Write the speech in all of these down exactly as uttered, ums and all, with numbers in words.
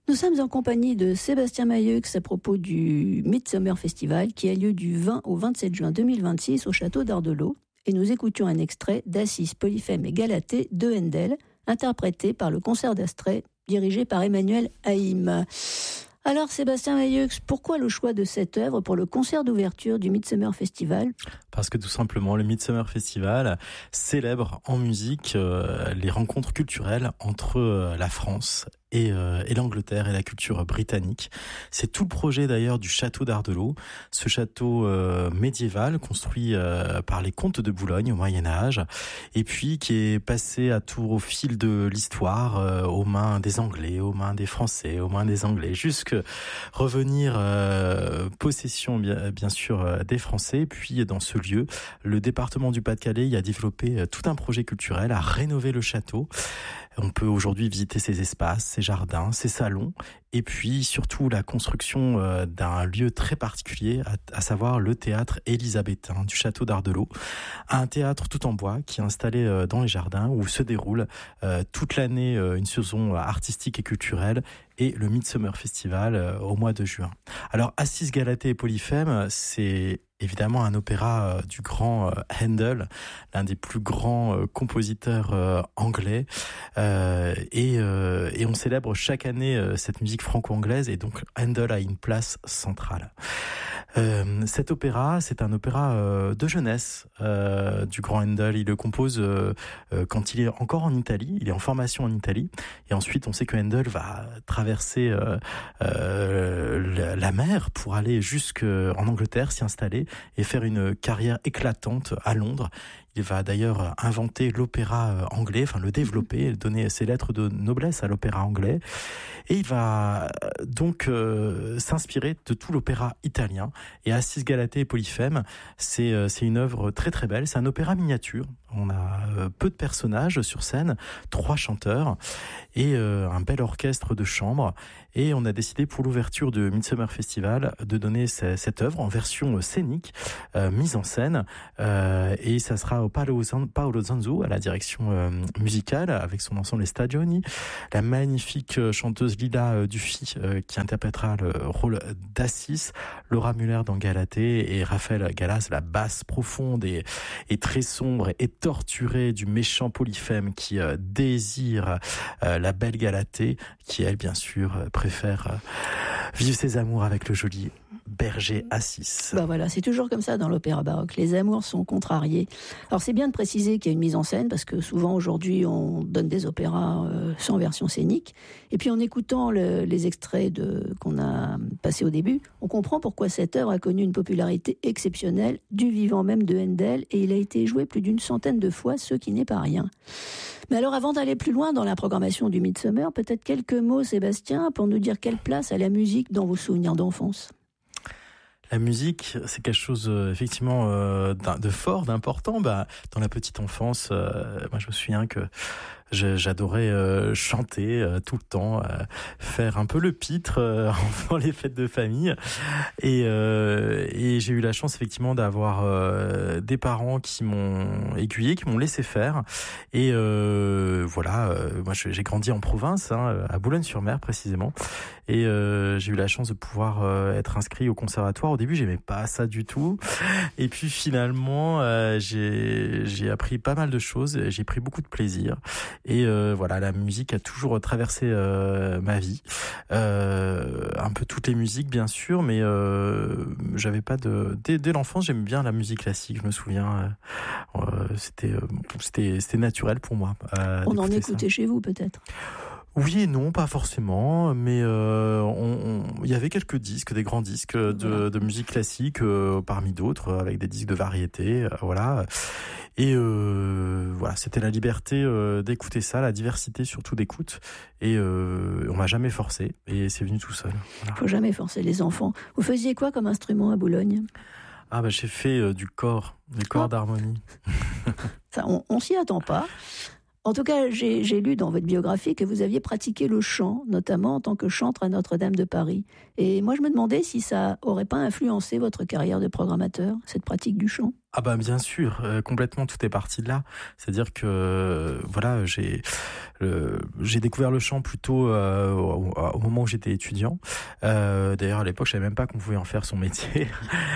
Nous sommes en compagnie de Sébastien Mayeux à propos du Midsummer Festival qui a lieu du vingt au vingt-sept juin deux mille vingt-six au château d'Ardelot. Et nous écoutions un extrait d'Assis, Polyphème et Galatée de Handel, interprété par le concert d'Astrée, dirigé par Emmanuel Haïm. Alors Sébastien Mayeux, pourquoi le choix de cette œuvre pour le concert d'ouverture du Midsummer Festival ? Parce que tout simplement, le Midsummer Festival célèbre en musique euh, les rencontres culturelles entre euh, la France et, euh, et l'Angleterre et la culture britannique. C'est tout le projet d'ailleurs du château d'Ardelot, ce château euh, médiéval construit euh, par les comtes de Boulogne au Moyen-Âge, et puis qui est passé à tour au fil de l'histoire euh, aux mains des Anglais, aux mains des Français, aux mains des Anglais, jusque revenir euh, possession bien, bien sûr euh, des Français. Puis dans ce lieu, le département du Pas-de-Calais y a développé tout un projet culturel, à rénover le château. On peut aujourd'hui visiter ses espaces, ses jardins, ses salons, et puis surtout la construction euh, d'un lieu très particulier, à, à savoir le théâtre élisabétain du château d'Ardelot. Un théâtre tout en bois qui est installé euh, dans les jardins où se déroule euh, toute l'année euh, une saison artistique et culturelle, et le Midsummer Festival euh, au mois de juin. Alors Assis, Galatée et Polyphème, c'est évidemment un opéra euh, du grand euh, Handel, l'un des plus grands euh, compositeurs euh, anglais, euh, et, euh, et on célèbre chaque année euh, cette musique franco-anglaise, et donc Handel a une place centrale. Euh, cet opéra, c'est un opéra euh, de jeunesse euh, du grand Handel. Il le compose euh, euh, quand il est encore en Italie, il est en formation en Italie, et ensuite on sait que Handel va traverser euh, euh, la, la mer pour aller jusqu'en Angleterre, s'y installer et faire une carrière éclatante à Londres. Il va d'ailleurs inventer l'opéra anglais, enfin le développer, donner ses lettres de noblesse à l'opéra anglais. Et il va donc euh, s'inspirer de tout l'opéra italien. Et Assis, Galatée et Polyphème, c'est, euh, c'est une œuvre très très belle. C'est un opéra miniature. On a euh, peu de personnages sur scène, trois chanteurs et euh, un bel orchestre de chambre. Et on a décidé pour l'ouverture du Midsummer Festival de donner c- cette œuvre en version scénique, euh, mise en scène. Euh, et ça sera au Paolo, Zan- Paolo Zanzu à la direction euh, musicale avec son ensemble Les Stagioni. La magnifique chanteuse Lila Dufy euh, qui interprétera le rôle d'Assis, Laura Muller dans Galatée et Raphaël Gallas, la basse profonde et, et très sombre et torturée du méchant Polyphème qui euh, désire euh, la belle Galatée, qui elle bien sûr euh, préfère euh, vivre ses amours avec le joli berger Assis. Bah voilà, c'est toujours comme ça dans l'opéra baroque. Les amours sont contrariés. Alors c'est bien de préciser qu'il y a une mise en scène, parce que souvent aujourd'hui on donne des opéras euh, sans version scénique. Et puis en écoutant le, les extraits de, qu'on a passés au début, on comprend pourquoi cette œuvre a connu une popularité exceptionnelle du vivant même de Handel, et il a été joué plus d'une centaine de fois, ce qui n'est pas rien. Mais alors avant d'aller plus loin dans la programmation du Midsummer, peut-être quelques mots Sébastien pour nous dire quelle place a la musique dans vos souvenirs d'enfance. La musique, c'est quelque chose euh, effectivement euh, de fort, d'important. Bah, dans la petite enfance, euh, moi je me souviens que je, j'adorais euh, chanter euh, tout le temps, euh, faire un peu le pitre euh, pendant les fêtes de famille. Et, euh, et j'ai eu la chance effectivement d'avoir euh, des parents qui m'ont aiguillé, qui m'ont laissé faire. Et euh, voilà, euh, moi j'ai grandi en province, hein, à Boulogne-sur-Mer précisément. Et euh, j'ai eu la chance de pouvoir euh, être inscrit au conservatoire. Au début, j'aimais pas ça du tout. Et puis finalement, euh, j'ai, j'ai appris pas mal de choses. J'ai pris beaucoup de plaisir. Et euh, voilà, la musique a toujours traversé euh, ma vie. Euh, un peu toutes les musiques, bien sûr, mais euh, j'avais pas de. Dès, dès l'enfance, j'aimais bien la musique classique. Je me souviens, euh, c'était, euh, c'était, c'était naturel pour moi. Euh, On en écoutait chez vous, peut-être. Oui et non, pas forcément, mais euh, on, on, il y avait quelques disques, des grands disques de, voilà. de musique classique euh, parmi d'autres, avec des disques de variété, euh, voilà. Et euh, voilà, c'était la liberté euh, d'écouter ça, la diversité surtout d'écoute, et euh, on m'a jamais forcé, et c'est venu tout seul. Voilà. Faut jamais forcer les enfants. Vous faisiez quoi comme instrument à Boulogne ? Ah bah j'ai fait euh, du cor, du cor oh. d'harmonie. Ça, on, on s'y attend pas. En tout cas, j'ai, j'ai lu dans votre biographie que vous aviez pratiqué le chant, notamment en tant que chantre à Notre-Dame de Paris. Et moi, je me demandais si ça aurait pas influencé votre carrière de programmateur, cette pratique du chant. Ah bah bien sûr, euh, complètement, tout est parti de là. C'est-à-dire que euh, voilà, j'ai euh, j'ai découvert le chant plutôt euh, au, au moment où j'étais étudiant. Euh, d'ailleurs à l'époque, je savais même pas qu'on pouvait en faire son métier.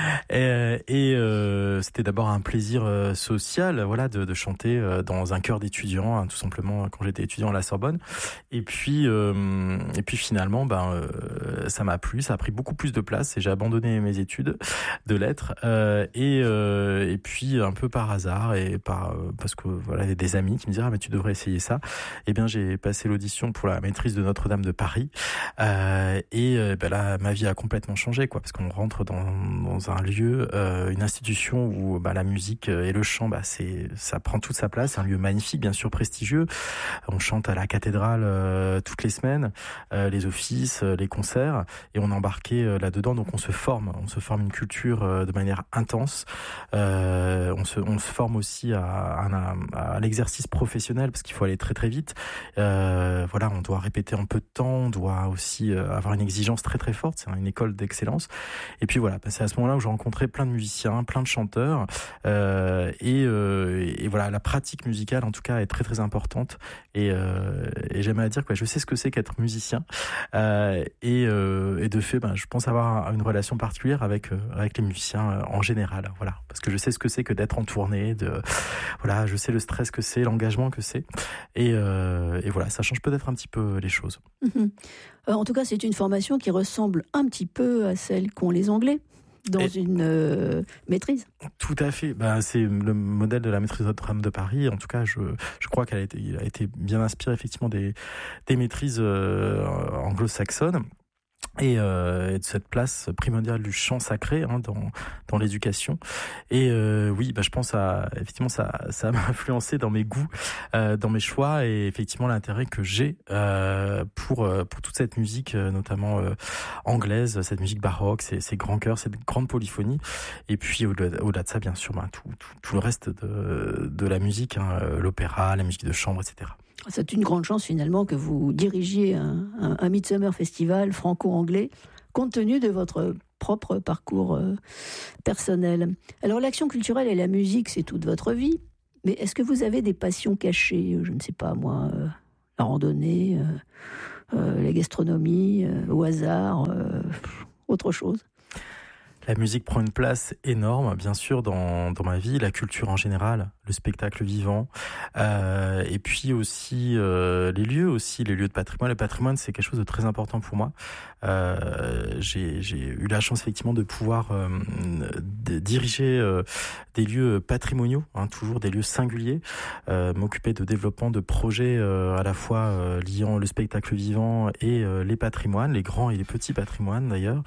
et et euh, c'était d'abord un plaisir euh, social, voilà, de, de chanter euh, dans un chœur d'étudiants, hein, tout simplement quand j'étais étudiant à la Sorbonne. Et puis euh, et puis finalement, ben euh, ça m'a plu, ça a pris beaucoup plus de place et j'ai abandonné mes études de lettres euh, et euh, et puis un peu par hasard et par parce que voilà, il y a des amis qui me disaient ah mais tu devrais essayer ça. Et bien j'ai passé l'audition pour la maîtrise de Notre-Dame de Paris euh, et euh, ben là ma vie a complètement changé quoi, parce qu'on rentre dans, dans un lieu, euh, une institution où bah, la musique et le chant, bah c'est ça prend toute sa place. C'est un lieu magnifique, bien sûr prestigieux. On chante à la cathédrale euh, toutes les semaines, euh, les offices, les concerts, et on est embarqué euh, là-dedans. Donc on se forme, on se forme une culture euh, de manière intense. Euh, Euh, on, se, on se forme aussi à, à, à l'exercice professionnel parce qu'il faut aller très très vite. Euh, voilà, on doit répéter en peu de temps, on doit aussi euh, avoir une exigence très très forte. C'est une école d'excellence. Et puis voilà, c'est à ce moment-là où j'ai rencontré plein de musiciens, plein de chanteurs. Euh, et, euh, et voilà, la pratique musicale en tout cas est très très importante. Et, euh, et j'aime à dire que je sais ce que c'est qu'être musicien. Euh, et, euh, et de fait, ben, je pense avoir une relation particulière avec euh, avec les musiciens euh, en général. Voilà, parce que je sais ce que c'est que d'être en tournée, de voilà, je sais le stress que c'est, l'engagement que c'est, et, euh, et voilà, ça change peut-être un petit peu les choses. Mmh. Euh, en tout cas, c'est une formation qui ressemble un petit peu à celle qu'ont les Anglais dans et une euh, maîtrise. Tout à fait. Ben, c'est le modèle de la maîtrise de Notre-Dame de Paris. En tout cas, je, je crois qu'elle a été, il a été bien inspiré effectivement des, des maîtrises euh, anglo-saxonnes. Et, euh, et de cette place primordiale du chant sacré hein, dans dans l'éducation. Et euh, oui, bah je pense à effectivement ça ça m'a influencé dans mes goûts, euh, dans mes choix, et effectivement l'intérêt que j'ai euh, pour pour toute cette musique, notamment euh, anglaise, cette musique baroque, ces, ces grands chœurs, cette grande polyphonie. Et puis au-delà, au-delà de ça, bien sûr, bah, tout, tout tout le reste de de la musique, hein, l'opéra, la musique de chambre, et cetera. C'est une grande chance finalement que vous dirigiez un, un, un Midsummer Festival franco-anglais, compte tenu de votre propre parcours euh, personnel. Alors l'action culturelle et la musique, c'est toute votre vie, mais est-ce que vous avez des passions cachées ? Je ne sais pas moi, euh, la randonnée, euh, euh, la gastronomie, euh, au hasard, euh, autre chose ? La musique prend une place énorme, bien sûr, dans, dans ma vie, la culture en général, le spectacle vivant, euh, et puis aussi euh, les lieux, aussi les lieux de patrimoine. Le patrimoine, c'est quelque chose de très important pour moi. Euh, j'ai, j'ai eu la chance effectivement de pouvoir euh, de diriger euh, des lieux patrimoniaux, hein, toujours des lieux singuliers, euh, m'occuper de développement de projets euh, à la fois euh, liant le spectacle vivant et euh, les patrimoines, les grands et les petits patrimoines d'ailleurs.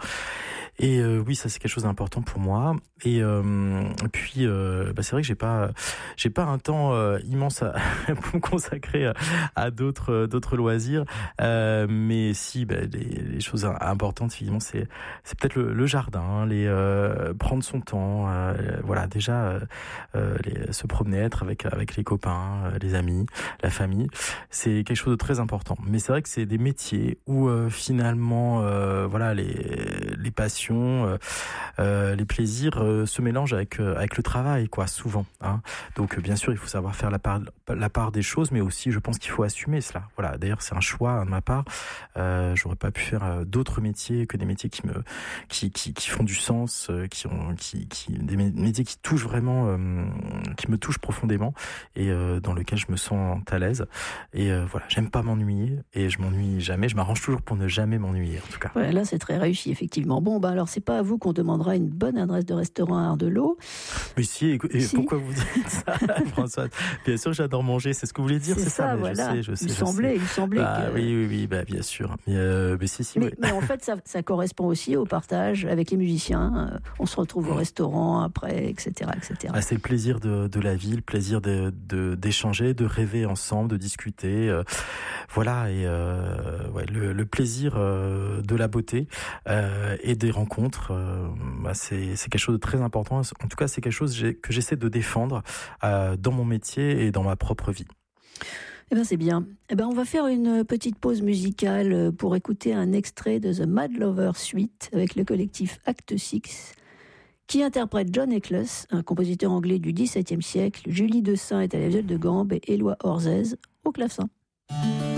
Et euh, oui, ça c'est quelque chose d'important pour moi. Et, euh, et puis, euh, bah, c'est vrai que j'ai pas, j'ai pas un temps euh, immense à, pour me consacrer à, à d'autres, d'autres loisirs. Euh, mais si, bah, les, les choses importantes, finalement, c'est, c'est peut-être le, le jardin, les euh, prendre son temps. Euh, voilà, déjà euh, les, se promener, être avec avec les copains, les amis, la famille, c'est quelque chose de très important. Mais c'est vrai que c'est des métiers où euh, finalement, euh, voilà, les les passions, Euh, euh, les plaisirs euh, se mélangent avec euh, avec le travail, quoi, souvent. Hein. Donc, euh, bien sûr, il faut savoir faire la part la part des choses, mais aussi, je pense qu'il faut assumer cela. Voilà. D'ailleurs, c'est un choix hein, de ma part. Euh, j'aurais pas pu faire euh, d'autres métiers que des métiers qui me qui qui, qui font du sens, euh, qui ont qui qui des métiers qui touchent vraiment, euh, qui me touchent profondément et euh, dans lesquels je me sens à l'aise. Et euh, voilà, j'aime pas m'ennuyer et je m'ennuie jamais. Je m'arrange toujours pour ne jamais m'ennuyer, en tout cas. Ouais, là, c'est très réussi, effectivement. Bon, bah alors c'est pas à vous qu'on demandera une bonne adresse de restaurant à Ardelot. Mais si, et, et si. Pourquoi vous dites ça, Françoise ? Bien sûr, j'adore manger, c'est ce que vous voulez dire, c'est, c'est ça, ça voilà. Je sais, je sais, il je semblait, sais. il semblait bah, que... Oui, oui, oui, bah, bien sûr. Mais, euh, mais si, si, mais, oui. mais en fait, ça, ça correspond aussi au partage avec les musiciens. On se retrouve au restaurant après, et cetera, et cetera. Ah, c'est le plaisir de, de la vie, le plaisir de, de, d'échanger, de rêver ensemble, de discuter. Euh, voilà, et euh, ouais, le, le plaisir euh, de la beauté euh, et des rencontres, euh, bah, c'est, c'est quelque chose de très important. En tout cas, c'est quelque chose que j'essaie de défendre euh, dans mon métier et dans ma propre vie. Eh ben c'est bien. Eh ben on va faire une petite pause musicale pour écouter un extrait de The Mad Lover Suite avec le collectif Act six qui interprète John Eccles, un compositeur anglais du dix-septième siècle. Julie Dessein est à la viole de gambe et Éloi Orzez au clavecin.